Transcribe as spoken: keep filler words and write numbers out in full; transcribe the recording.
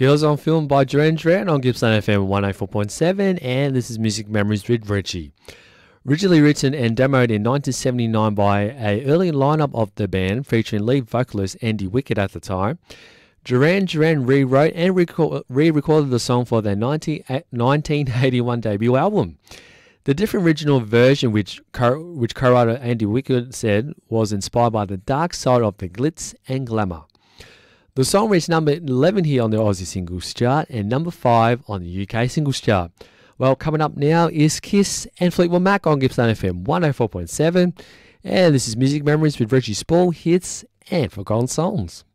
Girls on Film by Duran Duran on Gippsland F M one oh four point seven, and this is Music Memories with Richie. Originally written and demoed in nineteen seventy-nine by a early lineup of the band featuring lead vocalist Andy Wickett at the time, Duran Duran rewrote and re-recorded the song for their nineteen eighty-one debut album. The different original version, which co- which co-writer Andy Wickett said was inspired by the dark side of the glitz and glamour. The song reached number eleven here on the Aussie Singles Chart and number five on the U K Singles Chart. Well, coming up now is Kiss and Fleetwood Mac on Gippsland F M one oh four point seven, and this is Music Memories with Reggie Spall, hits and forgotten songs.